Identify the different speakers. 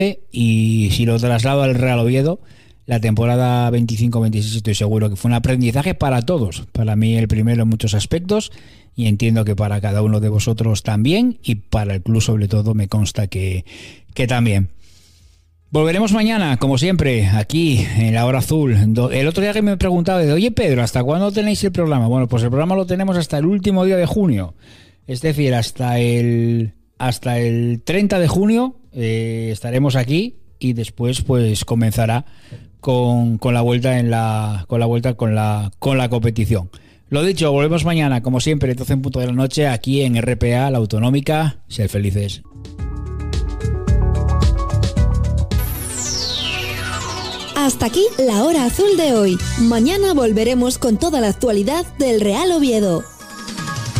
Speaker 1: y si lo traslado al Real Oviedo, la temporada 25-26 estoy seguro que fue un aprendizaje para todos. Para mí el primero en muchos aspectos y entiendo que para cada uno de vosotros también, y para el club sobre todo me consta que también. Volveremos mañana, como siempre, aquí en La Hora Azul. El otro día que me preguntaba, oye Pedro, ¿hasta cuándo tenéis el programa? Bueno, pues el programa lo tenemos hasta el último día de junio. Es decir, hasta el 30 de junio estaremos aquí y después pues comenzará con la vuelta con la competición. Lo dicho, volvemos mañana, como siempre, 12 en punto de la noche, aquí en RPA, la Autonómica. Sed felices.
Speaker 2: Hasta aquí La Hora Azul de hoy. Mañana volveremos con toda la actualidad del Real Oviedo.